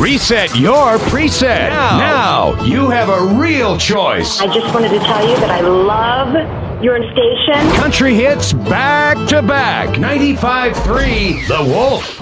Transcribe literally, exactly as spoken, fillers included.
Reset your preset. Now, now you have a real choice. I just wanted to tell you that I love your station. Country hits back to back. ninety-five point three The Wolf.